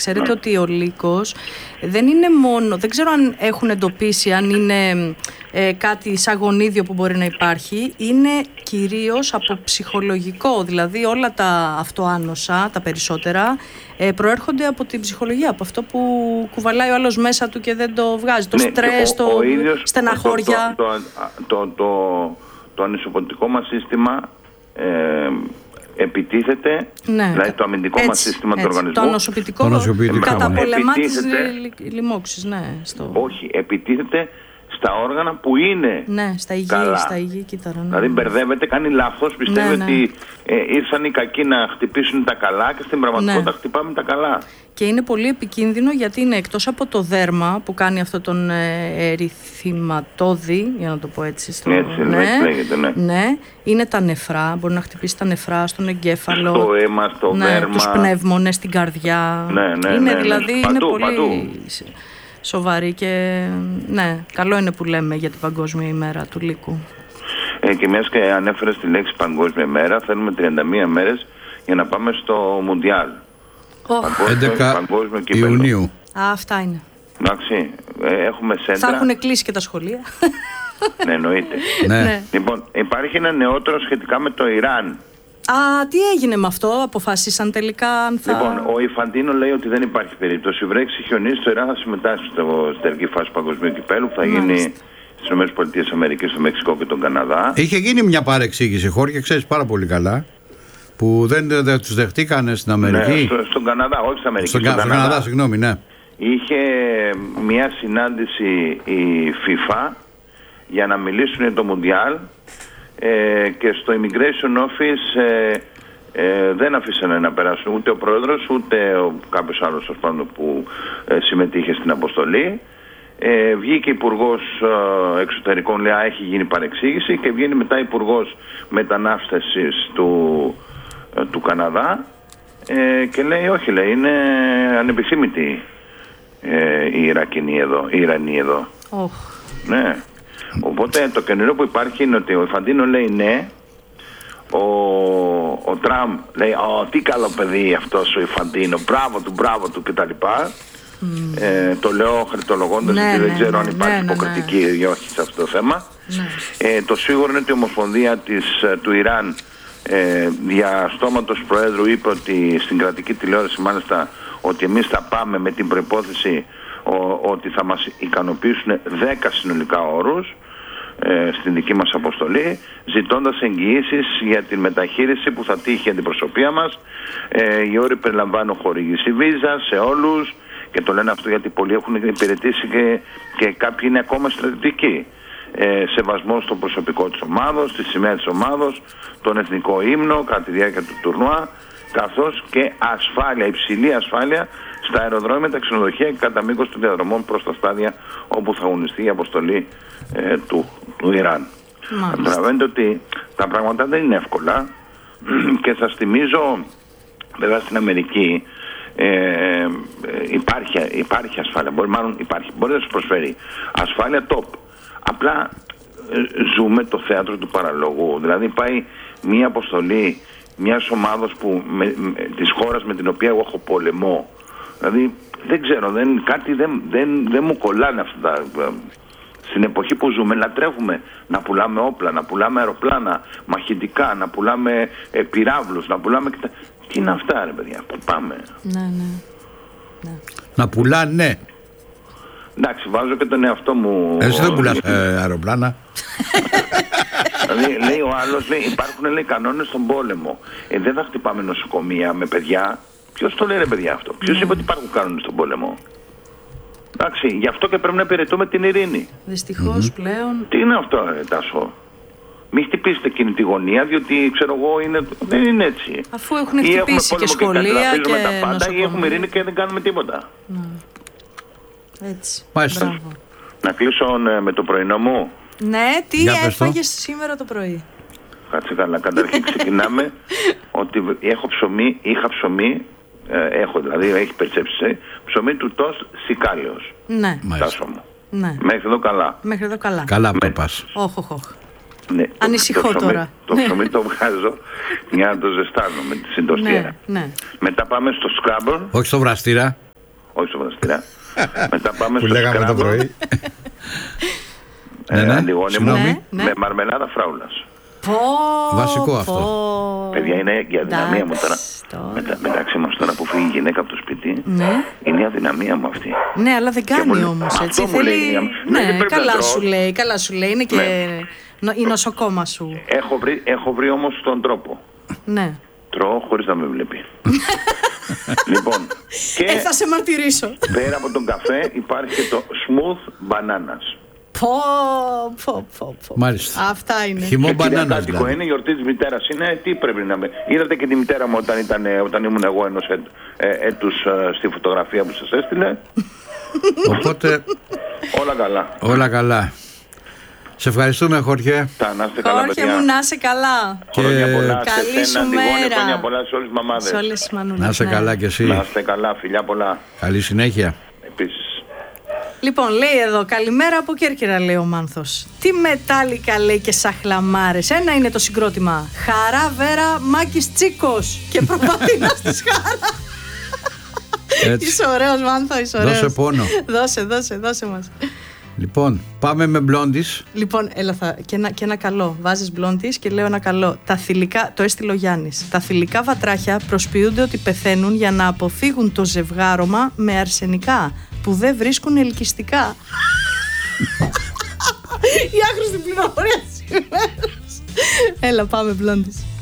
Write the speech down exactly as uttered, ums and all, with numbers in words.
ξέρετε ότι ο λύκος δεν είναι μόνο, δεν ξέρω αν έχουν εντοπίσει αν είναι ε, κάτι σαν γονίδιο που μπορεί να υπάρχει, είναι κυρίως από ψυχολογικό, δηλαδή όλα τα αυτοάνοσα, τα περισσότερα, ε, προέρχονται από την ψυχολογία, από αυτό που κουβαλάει ο άλλος μέσα του και δεν το βγάζει, το ναι, στρες, το στεναχώρια. Το, το, το, το, το, το ανισοποτικό μας σύστημα ε, επιτίθεται, ναι, δηλαδή το αμυντικό έτσι, μας σύστημα έτσι, του οργανισμού. Το ανοσοποιητικό, το καταπολεμά της λοιμώξης, ναι. Στο... Όχι, επιτίθεται στα όργανα που είναι ναι, στα υγιή, καλά. Στα υγιή κύτταρα, ναι. Δηλαδή μπερδεύεται, κάνει λάθος, πιστεύει ναι, ναι. ότι ε, ήρθαν οι κακοί να χτυπήσουν τα καλά και στην πραγματικότητα ναι. χτυπάμε τα καλά. Και είναι πολύ επικίνδυνο γιατί είναι εκτός από το δέρμα που κάνει αυτό τον ε, ερυθυματώδη, για να το πω έτσι. Στο, έτσι, ναι, έτσι λέγεται, ναι. ναι. Είναι τα νεφρά, μπορεί να χτυπήσει τα νεφρά στον εγκέφαλο. Στο αίμα, στο ναι, δέρμα. Τους πνεύμονες, στην καρδιά. Ναι, ναι, είναι ναι, δηλαδή ναι. είναι Παντού, πολύ παντού. σοβαρή και ναι, καλό είναι που λέμε για την Παγκόσμια ημέρα του λύκου. Ε, και μιας και ανέφερες τη λέξη Παγκόσμια ημέρα, θέλουμε τριάντα μία μέρες για να πάμε στο Μουντιάλ. Oh. έντεκα Ιουνίου. Α, αυτά είναι. Εντάξει, ε, έχουμε σέντρα. Θα έχουν κλείσει και τα σχολεία. Ναι, εννοείται. Ναι. Λοιπόν, υπάρχει ένα νεότερο σχετικά με το Ιράν. Α, τι έγινε με αυτό, αποφάσισαν τελικά αν θα... Λοιπόν, ο Ιφαντίνο λέει ότι δεν υπάρχει περίπτωση. Βρέξει χιονίσει, το Ιράν θα συμμετάσχει στο, στην τελική φάση του Παγκοσμίου Κυπέλλου που θα Μάλιστα. γίνει στις ΗΠΑ, στο Μεξικό και τον Καναδά. Είχε γίνει μια παρεξήγηση, Χόρκε, ξέρεις πάρα πολύ καλά, που δεν, δεν τους δεχτήκανε στην Αμερική. Ναι, στο, στον Καναδά, όχι στην Αμερική. Στον, στον Καναδά, Καναδά, συγγνώμη, ναι. Είχε μια συνάντηση η FIFA για να μιλήσουν για το Μουντιάλ ε, και στο Immigration Office ε, ε, δεν αφήσανε να περάσουν ούτε ο πρόεδρος ούτε ο, κάποιος άλλος που ε, συμμετείχε στην αποστολή. Ε, βγήκε υπουργός ε, εξωτερικών, λέει έχει γίνει παρεξήγηση, και βγαίνει μετά υπουργός μετανάστευσης του, ε, του Καναδά ε, και λέει όχι, λέει είναι ανεπιθύμητη ε, η Ιρακινή εδώ, η Ιρανή εδώ. Oh. Ναι. Οπότε το καινούριο που υπάρχει είναι ότι ο Ιφαντίνο λέει ναι, ο, ο Τραμπ λέει «Ω, τι καλό παιδί αυτός ο Ιφαντίνο, μπράβο του, μπράβο του» κτλ. Mm. Ε, το λέω χαριτολογώντας, ναι, γιατί ναι, δεν ξέρω ναι, αν υπάρχει ναι, ναι, υποκριτική ναι. ή όχι σε αυτό το θέμα. Ναι. Ε, το σίγουρο είναι ότι η Ομοσπονδία της, του Ιράν ε, δια στόματος Προέδρου είπε ότι στην κρατική τηλεόραση μάλιστα ότι εμείς θα πάμε με την προϋπόθεση ο, ότι θα μας ικανοποιήσουν δέκα συνολικά όρους ε, στην δική μας αποστολή, ζητώντας εγγυήσεις για την μεταχείριση που θα τύχει η αντιπροσωπεία μας. Ε, οι όροι περιλαμβάνουν χορήγηση βίζα σε όλους, και το λένε αυτό γιατί πολλοί έχουν υπηρετήσει και, και κάποιοι είναι ακόμα στρατιωτικοί. Ε, σεβασμό στο προσωπικό της ομάδος, στη σημαία της ομάδος, τον εθνικό ύμνο κατά τη διάρκεια του τουρνουά, καθώς και ασφάλεια, υψηλή ασφάλεια στα αεροδρόμια, τα ξενοδοχεία και κατά μήκος των διαδρομών προς τα στάδια όπου θα αγωνιστεί η αποστολή ε, του, του Ιράν. Καταλαβαίνετε ότι τα πράγματα δεν είναι εύκολα και σας θυμίζω, βέβαια στην Αμερική ε, υπάρχει, υπάρχει ασφάλεια, μπορεί, μάλλον υπάρχει, μπορεί να σας προσφέρει ασφάλεια top. Απλά ε, ζούμε το θέατρο του παραλογού. Δηλαδή πάει μια αποστολή μιας ομάδος που, με, με, της χώρας με την οποία εγώ έχω πολεμό. Δηλαδή δεν ξέρω, δεν, κάτι δεν, δεν, δεν μου κολλάνε αυτά τα... Ε, στην εποχή που ζούμε λατρεύουμε να πουλάμε όπλα, να πουλάμε αεροπλάνα, μαχητικά, να πουλάμε ε, πυράβλους, να πουλάμε... Τι είναι αυτά ρε παιδιά, που πάμε. Ναι, ναι. ναι. Να πουλάνε. Εντάξει, βάζω και τον εαυτό μου... Εσύ δεν πουλάς ε, αεροπλάνα. Δηλαδή λέει ο άλλος, λέει, υπάρχουν λέει, κανόνες στον πόλεμο. Ε, δεν θα χτυπάμε νοσοκομεία με παιδιά. Ποιος το λέει ρε παιδιά αυτό? Ποιος είπε ότι υπάρχουν κανόνες στον πόλεμο? Εντάξει, γι' αυτό και πρέπει να υπηρετούμε την ειρήνη. Δυστυχώς mm-hmm. πλέον... Τι είναι αυτό ρε Τάσο? Μην χτυπήσετε εκείνη τη γωνία, διότι ξέρω εγώ είναι... δεν είναι έτσι. Αφού έχουν χτυπήσει και σχολεία και, και τα πάντα, ή έχουμε ειρήνη και δεν κάνουμε τίποτα. Mm. Έτσι. Μάλιστα. Να κλείσω με το πρωινό μου. Ναι, τι έφαγες σήμερα το πρωί? Κάτσε καλά. Καταρχήν ξεκινάμε ότι έχω ψωμί, είχα ψωμί, ε, έχω δηλαδή, έχει περτσέψει, ψωμί του τόστ Σικάλιος. Ναι. Τάσο μου. Ναι. Μέχρι εδώ καλά. Μέχρι εδώ καλά. Καλά που πας. Όχι, όχι, όχι. Ναι, ανησυχώ το, το τώρα. Το ψωμί το βγάζω για να το ζεστάνω με τη συντοστήρα. Ναι, ναι. Μετά πάμε στο Scrabble. Όχι στο βραστήρα. γέφυρα. Μετά πάμε που στο λέγαμε σκράβο, το πρωί. ε, ναι, ναι. Αντιγόνη μου, Ναι, ναι. με μαρμελάδα φράουλας. Πω, Βασικό πω. αυτό. Παιδιά, είναι η αδυναμία μου τώρα. Εντάξει, τώρα. Μετα, μεταξύ μας τώρα που φύγει η γυναίκα από το σπίτι, Ναι. είναι η αδυναμία μου αυτή. Ναι, αλλά δεν κάνει μου λέει- όμως, αυτό έτσι. μου λέει η Θέλει... μία μου. Ναι, δεν Ναι, πρέπει να καλά τρώω. σου λέει, καλά σου λέει. Είναι και Ναι. νο- η νοσοκόμα σου. Έχω βρει, έχω βρει όμως τον τρόπο. Ναι. Τρώω χωρίς να με βλέπει. Λοιπόν, και Ε, θα σε μαρτυρήσω. πέρα από τον καφέ υπάρχει και το smooth bananas. Πω, πω, πω, πω. Μάλιστα. Αυτά είναι. Χυμό Και μπανάνας κυριακάτικο δηλαδή. είναι, η γιορτή της μητέρας είναι, τι πρέπει να με... Είδατε και τη μητέρα μου όταν, ήταν, όταν ήμουν εγώ ενός έτ, ε, έτους ε, στη φωτογραφία που σας έστειλε. Οπότε Όλα καλά. όλα καλά. Σε ευχαριστούμε, Χόρχε. Τα να είστε καλά, Χόρχε παιδιά. μου, να είσαι καλά. Και Χρόνια πολλά καλή σε σου σένα, Αντιγόνη, μέρα. χρόνια πολλά σε όλες τις μαμάδες. Σε όλες τις μανούλες. Να είσαι ναι. καλά κι εσύ. Να είστε καλά, φιλιά πολλά. Καλή συνέχεια. Επίσης. Λοιπόν, λέει εδώ, καλημέρα από Κέρκυρα, λέει ο Μάνθος. Τι μετάλλικα, λέει, και σαχλαμάρες. Ένα είναι το συγκρότημα. Χαρά, Βέρα, Μάκης Τσίκος και προπατήνας της Χάρα. Έτσι. Είσαι ωραίος, Μάνθο, είσαι ωραίος. Δώσε πόνο. Δώσε, δώσε, δώσε μας. Λοιπόν, πάμε με Blondies. Λοιπόν, έλα, θα, και, ένα, και ένα καλό. Βάζεις Blondies και λέω ένα καλό. Τα θηλυκά, το έστειλε ο Γιάννης. Τα θηλυκά βατράχια προσποιούνται ότι πεθαίνουν για να αποφύγουν το ζευγάρωμα με αρσενικά που δεν βρίσκουν ελκυστικά. Η άχρηστη πληροφορία σήμερα. Έλα, πάμε Blondies.